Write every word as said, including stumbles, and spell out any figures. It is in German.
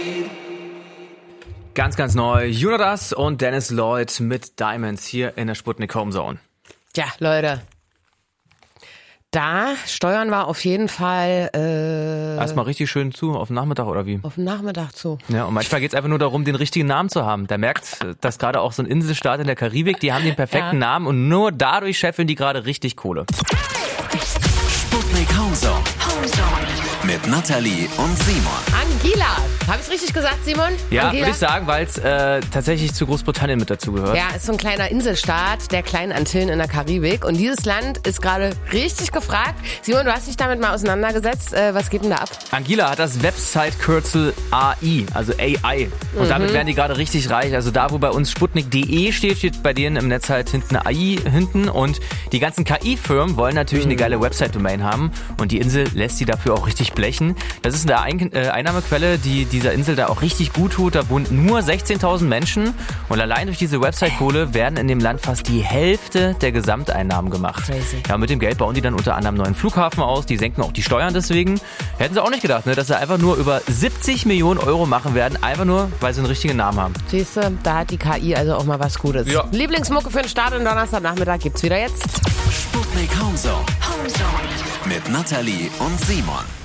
Ganz, ganz neu. Jonas und Dennis Lloyd mit Diamonds hier in der Sputnik Home Zone. Tja, Leute. Da steuern wir auf jeden Fall äh, Erstmal richtig schön zu, auf den Nachmittag oder wie? auf den Nachmittag zu. Ja, und manchmal geht's einfach nur darum, den richtigen Namen zu haben. Da merkt, dass gerade auch so ein Inselstaat in der Karibik, die haben den perfekten Ja. Namen und nur dadurch scheffeln die gerade richtig Kohle. Sputnik Home Zone. Mit Nathalie und Simon. Angela. Habe ich richtig gesagt, Simon? Ja, Angela? würde ich sagen, weil es äh, tatsächlich zu Großbritannien mit dazugehört. Ja, ist so ein kleiner Inselstaat der kleinen Antillen in der Karibik. Und dieses Land ist gerade richtig gefragt. Simon, du hast dich damit mal auseinandergesetzt. Äh, was geht denn da ab? Angela hat das Website-Kürzel A I, also A I. Und Mhm. damit werden die gerade richtig reich. Also da, wo bei uns Sputnik punkt de steht, steht bei denen im Netz halt hinten eine A I hinten. Und die ganzen K I-Firmen wollen natürlich Mhm. eine geile Website-Domain haben. Und die Insel lässt sie dafür auch richtig blechen. Das ist eine Ein- äh, Einnahmequelle, die dieser Insel da auch richtig gut tut. Da wohnen nur sechzehntausend Menschen. Und allein durch diese Website-Kohle werden in dem Land fast die Hälfte der Gesamteinnahmen gemacht. Crazy. Ja, mit dem Geld bauen die dann unter anderem einen neuen Flughafen aus. Die senken auch die Steuern deswegen. Hätten sie auch nicht gedacht, ne, dass sie einfach nur über siebzig Millionen Euro machen werden. Einfach nur, weil sie einen richtigen Namen haben. Siehst du, da hat die K I also auch mal was Gutes. Ja. Lieblingsmucke für den Start und Donnerstagnachmittag gibt's wieder jetzt. Sputnik Home Zone. Mit Nathalie und Simon.